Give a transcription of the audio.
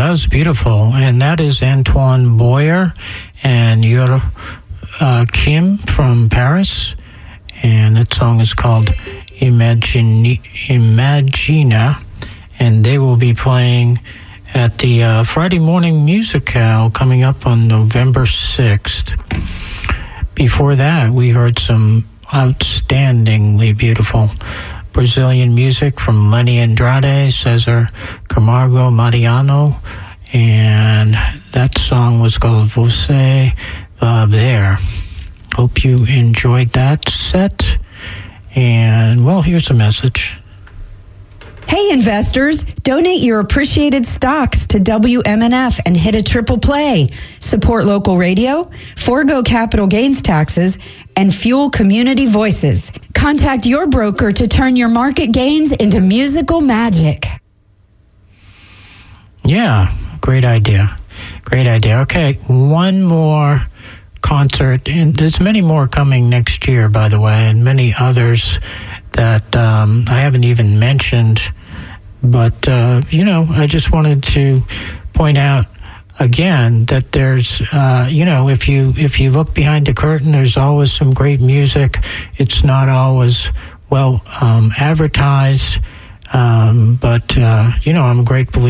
that was beautiful. And that is Antoine Boyer and Yor Kim from Paris. And that song is called Imagina. And they will be playing at the Friday Morning Musicale coming up on November 6th. Before that, we heard some outstandingly beautiful Brazilian music from Lenny Andrade, Cesar Camargo Mariano, and that song was called Você Va Ver. Hope you enjoyed that set, and well, here's a message. Hey investors, donate your appreciated stocks to WMNF and hit a triple play. Support local radio, forego capital gains taxes, and fuel community voices. Contact your broker to turn your market gains into musical magic. Yeah, great idea. Great idea. Okay, one more concert, and there's many more coming next year, by the way, and many others that I haven't even mentioned. But, I just wanted to point out again that there's, if you look behind the curtain, there's always some great music. It's not always well advertised, but I'm a great believer